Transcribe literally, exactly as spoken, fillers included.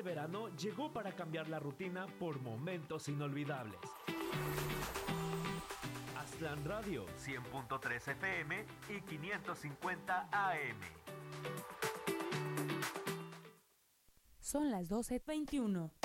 Este verano llegó para cambiar la rutina por momentos inolvidables. Aztlán Radio, cien punto tres F M y quinientos cincuenta A M. Son las doce veintiuno.